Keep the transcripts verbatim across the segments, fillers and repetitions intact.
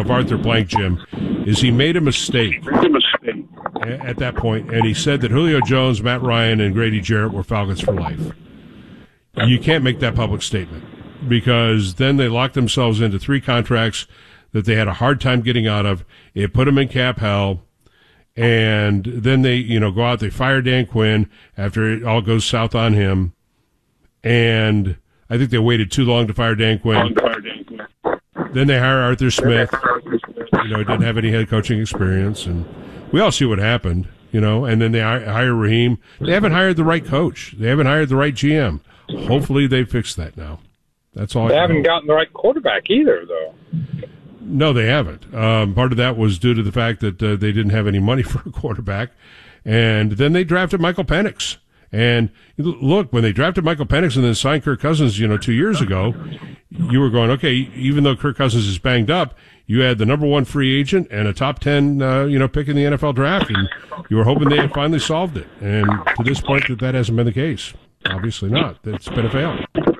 of Arthur Blank, Jim, is he made a mistake at that point, and he said that Julio Jones, Matt Ryan, and Grady Jarrett were Falcons for life. You can't make that public statement because then they locked themselves into three contracts that they had a hard time getting out of. It put them in cap hell, and then they, you know, go out, they fire Dan Quinn after it all goes south on him, and I think they waited too long to fire Dan Quinn. Then they hire Arthur Smith. You know, he didn't have any head coaching experience, and we all see what happened, you know, and then they hire Raheem. They haven't hired the right coach. They haven't hired the right G M. Hopefully they fix that now. That's all. They I haven't know. gotten the right quarterback either, though. No, they haven't. Um, part of that was due to the fact that uh, they didn't have any money for a quarterback. And then they drafted Michael Penix. And look, when they drafted Michael Penix and then signed Kirk Cousins, you know, two years ago, you were going, okay, even though Kirk Cousins is banged up, you had the number one free agent and a top ten, uh, you know, pick in the N F L draft, and you were hoping they had finally solved it. And to this point, that that hasn't been the case. Obviously not. It's been a fail.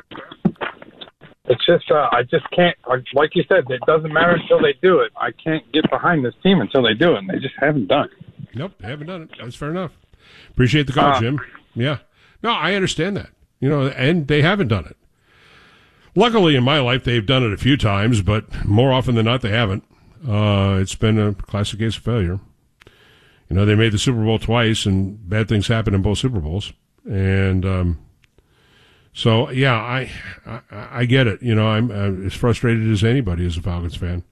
It's just, uh, I just can't, like you said, it doesn't matter until they do it. I can't get behind this team until they do it, and they just haven't done it. Nope, they haven't done it. That's fair enough. Appreciate the call, uh, Jim. Yeah. No, I understand that. You know, and they haven't done it. Luckily, in my life, they've done it a few times, but more often than not, they haven't. Uh, it's been a classic case of failure. You know, they made the Super Bowl twice, and bad things happened in both Super Bowls. And um, so, yeah, I, I I get it. You know, I'm uh, as frustrated as anybody as a Falcons fan.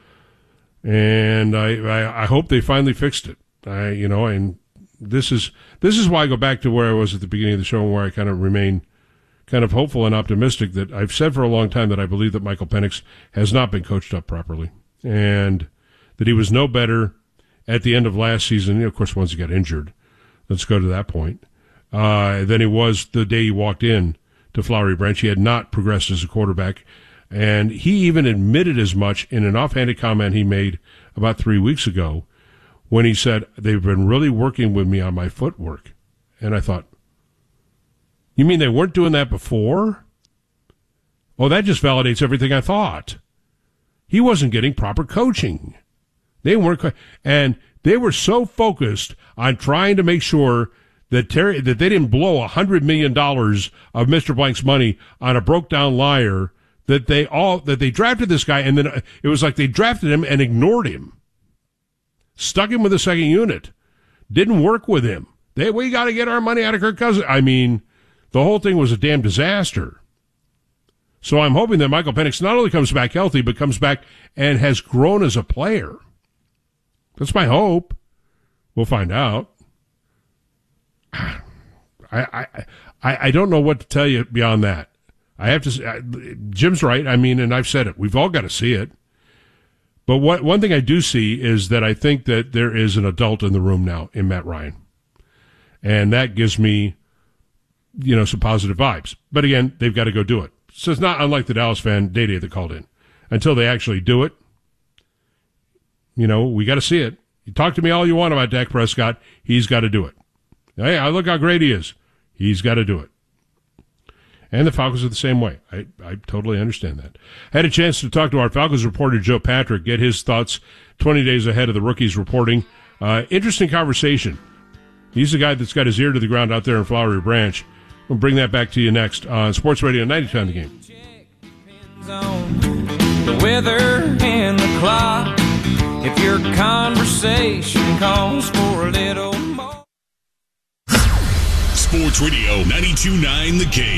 And I, I, I hope they finally fixed it. I, you know, and this is this is why I go back to where I was at the beginning of the show, and where I kind of remain kind of hopeful and optimistic that I've said for a long time that I believe that Michael Penix has not been coached up properly, and that he was no better at the end of last season. You know, of course, once he got injured, let's go to that point, uh, than he was the day he walked in to Flowery Branch. He had not progressed as a quarterback, and he even admitted as much in an offhanded comment he made about three weeks ago when he said, they've been really working with me on my footwork. And I thought, you mean they weren't doing that before? Oh, that just validates everything I thought. He wasn't getting proper coaching. They weren't, and they were so focused on trying to make sure that Terry, that they didn't blow a hundred million dollars of Mister Blank's money on a broke down liar, that they all, that they drafted this guy, and then it was like they drafted him and ignored him. Stuck him with the second unit. Didn't work with him. They, we got to get our money out of Kirk Cousins. I mean, the whole thing was a damn disaster. So I'm hoping that Michael Penix not only comes back healthy, but comes back and has grown as a player. That's my hope. We'll find out. I, I, I, I don't know what to tell you beyond that. I have to say, Jim's right. I mean, and I've said it. We've all got to see it. But what, one thing I do see is that I think that there is an adult in the room now in Matt Ryan. And that gives me, you know, some positive vibes. But again, they've got to go do it. So it's not unlike the Dallas fan, Day-Day, that called in. Until they actually do it, you know, we got to see it. You talk to me all you want about Dak Prescott. He's got to do it. Hey, I look how great he is. He's got to do it. And the Falcons are the same way. I, I totally understand that. Had a chance to talk to our Falcons reporter, Joe Patrick, get his thoughts twenty days ahead of the rookies reporting. Uh, interesting conversation. He's the guy that's got his ear to the ground out there in Flowery Branch. We'll bring that back to you next on Sports Radio ninety-two on The Game. The weather and the clock. If your conversation calls for a little more. Sports Radio ninety-two point nine The Game.